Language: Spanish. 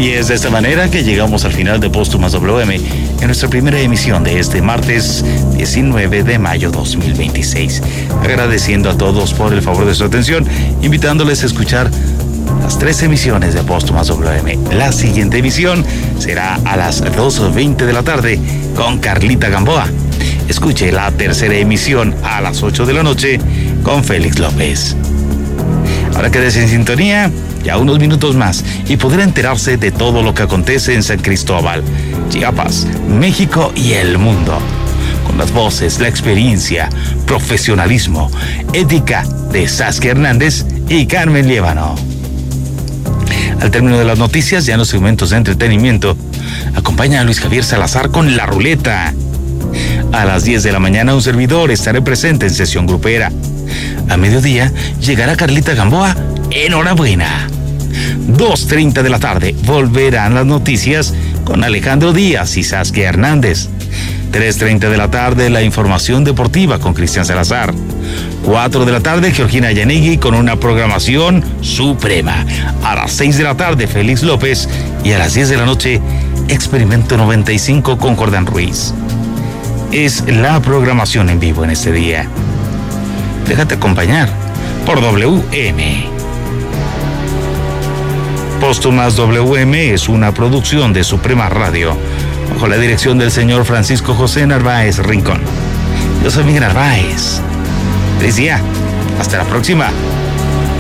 Y es de esta manera que llegamos al final de Póstumas WM en nuestra primera emisión de este martes 19 de mayo 2026. Agradeciendo a todos por el favor de su atención, invitándoles a escuchar las 3 emisiones de Póstumas WM. La siguiente emisión será a las 2:20 de la tarde con Carlita Gamboa. Escuche la tercera emisión a las 8 de la noche con Félix López. Ahora quédese en sintonía, ya unos minutos más, y podrá enterarse de todo lo que acontece en San Cristóbal, Chiapas, México y el mundo. Con las voces, la experiencia, profesionalismo, ética de Saskia Hernández y Carmen Liévano. Al término de las noticias, ya en los segmentos de entretenimiento, acompaña a Luis Javier Salazar con La Ruleta. A las 10 de la mañana, un servidor estaré presente en sesión grupera. A mediodía, llegará Carlita Gamboa. Enhorabuena. 2:30 de la tarde, volverán las noticias con Alejandro Díaz y Saskia Hernández. 3:30 de la tarde, la información deportiva con Cristian Salazar. 4 de la tarde, Georgina Yanegui con una programación suprema. A las 6 de la tarde, Félix López. Y a las 10 de la noche, Experimento 95 con Jordán Ruiz. Es la programación en vivo en este día. Déjate acompañar por WM. Póstumas WM es una producción de Suprema Radio, bajo la dirección del señor Francisco José Narváez Rincón. Yo soy Miguel Narváez. Feliz día. Hasta la próxima.